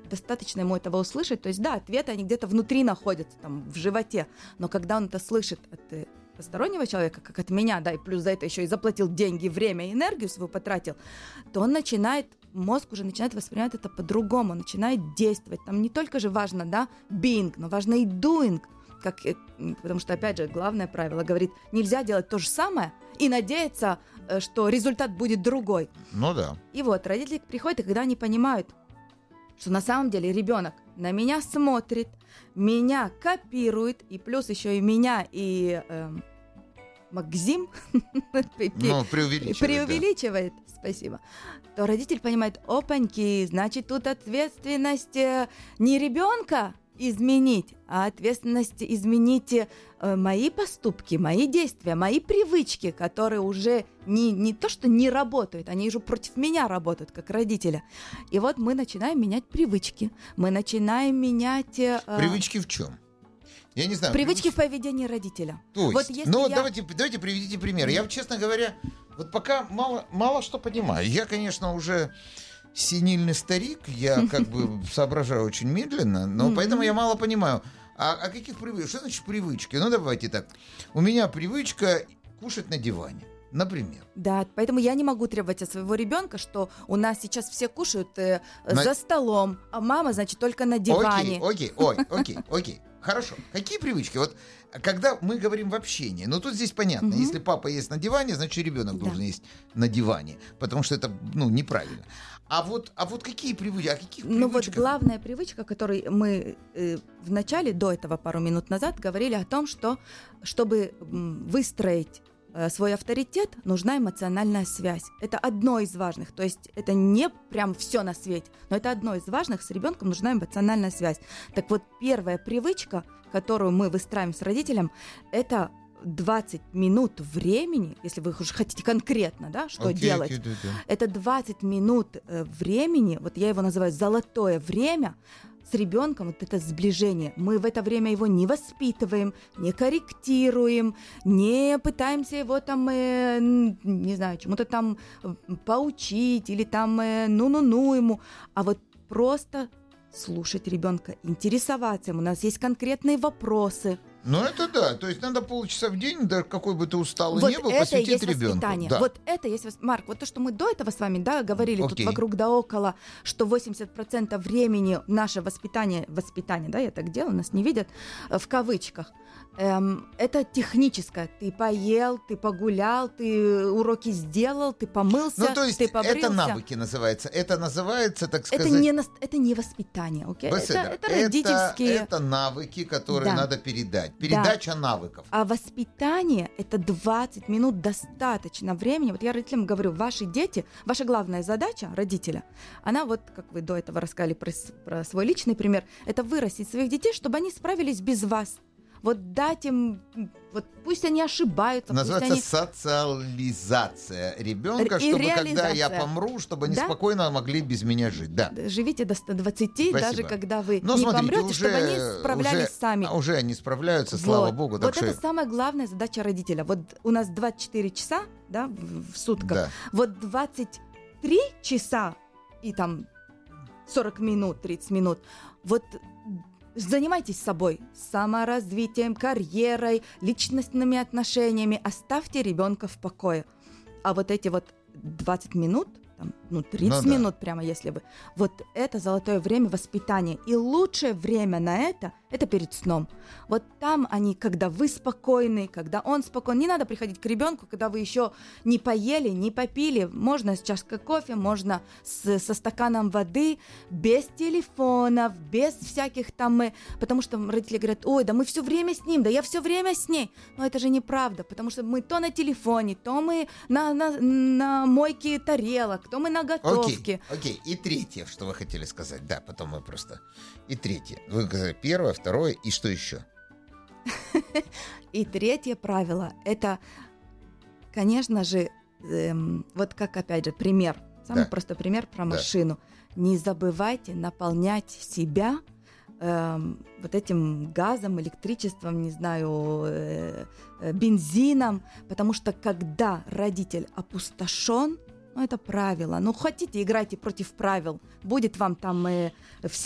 достаточно ему этого услышать. То есть, да, ответы, они где-то внутри находятся, там, в животе. Но когда он это слышит от постороннего человека, как от меня, да, и плюс за это еще и заплатил деньги, время и энергию свою потратил, то он мозг уже начинает воспринимать это по-другому, начинает действовать. Там не только же важно, да, being, но важно и doing. Потому что, опять же, главное правило говорит, нельзя делать то же самое и надеяться, что результат будет другой. Ну да. И вот родители приходят, и когда они понимают, что на самом деле ребенок на меня смотрит, меня копирует, и плюс еще и меня, и Максим преувеличивает, да. Спасибо, то родитель понимает, опаньки, значит, тут ответственность не ребенка изменить, а ответственность изменить мои поступки, мои действия, мои привычки, которые уже не то, что не работают, они уже против меня работают, как родителя. И вот мы начинаем менять привычки, мы начинаем менять... Привычки в чем? Я не знаю. Привычки в поведении родителя. То есть, вот давайте приведите пример. Я, честно говоря, вот пока мало что понимаю. Я, конечно, уже... сенильный старик, я как бы соображаю очень медленно, но поэтому я мало понимаю. А каких привычек? Что значит привычки? Ну, давайте так. У меня привычка кушать на диване, например. Да, поэтому я не могу требовать от своего ребенка, что у нас сейчас все кушают за столом, а мама, значит, только на диване. Окей. Хорошо. Какие привычки? Вот когда мы говорим в общении, ну тут здесь понятно, если папа есть на диване, значит ребенок должен есть на диване, потому что это, неправильно. А вот какие привычки? О каких привычках? Ну вот главная привычка, которой мы в начале, до этого пару минут назад, говорили о том, что чтобы выстроить свой авторитет, нужна эмоциональная связь. Это одно из важных. То есть это не прям все на свете, но это одно из важных. С ребенком нужна эмоциональная связь. Так вот, первая привычка, которую мы выстраиваем с родителем, это 20 минут времени, если вы уже хотите конкретно, да, что делать. Да. Это 20 минут времени, вот я его называю золотое время, с ребенком, вот это сближение. Мы в это время его не воспитываем, не корректируем, не пытаемся его там, не знаю, чему-то там поучить или там ему, а вот просто слушать ребенка, интересоваться им. У нас есть конкретные вопросы. Ну, это да. То есть надо полчаса в день, даже какой бы ты усталый не был, посвятить ребенку. Да. Вот это есть... Марк, вот то, что мы до этого с вами говорили тут вокруг да около, что 80% времени наше воспитание, да, я так делаю, нас не видят, в кавычках, это техническое. Ты поел, ты погулял, ты уроки сделал, ты помылся, ты побрился. Это навыки называется. Это называется, так сказать... Это не воспитание, окей? Это родительские... Это навыки, которые надо передать. Передача навыков. А воспитание — это 20 минут, достаточно времени. Вот я родителям говорю, ваши дети, ваша главная задача родителя, она вот, как вы до этого рассказали про свой личный пример, это вырастить своих детей, чтобы они справились без вас. Вот дать им, вот пусть они ошибаются. Называется социализация ребенка, чтобы когда я помру, чтобы они спокойно могли без меня жить. Да. Живите до 120, Спасибо. Даже когда вы не помрете, чтобы они справлялись сами. Уже они справляются, слава богу. Вот это самая главная задача родителя. Вот у нас 24 часа, да, в сутках. Да. Вот 23 часа и там 40 минут, 30 минут. Вот занимайтесь собой, саморазвитием, карьерой, личностными отношениями. Оставьте ребенка в покое. А вот эти вот 20 минут, 30 минут прямо, если бы, вот это золотое время воспитания. И лучшее время на это перед сном. Вот там они, когда вы спокойны, когда он спокойный. Не надо приходить к ребенку, когда вы еще не поели, не попили. Можно с чашкой кофе, можно со стаканом воды, без телефонов, без всяких там... Потому что родители говорят, ой, да мы все время с ним, да я все время с ней. Но это же неправда, потому что мы то на телефоне, то мы на мойке тарелок, то мы на готовке. Окей. И третье, что вы хотели сказать. Да, потом мы просто... И третье. Вы говорили первое, второе, и что еще? И третье правило, это, конечно же, вот как, опять же, пример, самый простой пример про машину. Не забывайте наполнять себя вот этим газом, электричеством, не знаю, бензином, потому что когда родитель опустошен, это правило. Хотите, играйте против правил. Будет вам там